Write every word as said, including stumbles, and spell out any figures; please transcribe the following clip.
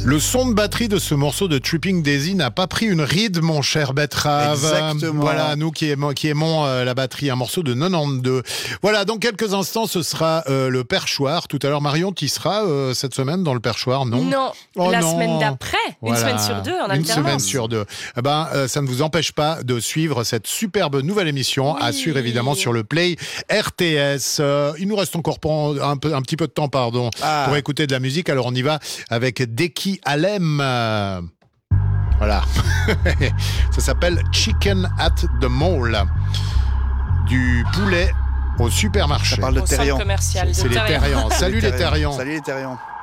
Le son de batterie de ce morceau de Tripping Daisy n'a pas pris une ride, mon cher Betrave. Exactement. Voilà, nous qui aimons, qui aimons euh, la batterie, un morceau de quatre-vingt-douze. Voilà, dans quelques instants, ce sera euh, le perchoir. Tout à l'heure, Marion, tu y seras euh, cette semaine dans le perchoir, non? Non, oh, la non. semaine d'après, Voilà. une semaine sur deux en Une alternance. semaine sur deux. Eh ben, euh, ça ne vous empêche pas de suivre cette superbe nouvelle émission, Oui. à suivre évidemment sur le Play R T S. Euh, il nous reste encore un, peu, un petit peu de temps, pardon, Ah. pour écouter de la musique. Alors on y va avec Deki Alem. Euh, Voilà. Ça s'appelle Chicken at the Mall. Du poulet au supermarché. Ça parle de Au centre Terrien. commercial de C'est les Terrien. Terriens. Salut les Terriens. Salut les Terriens.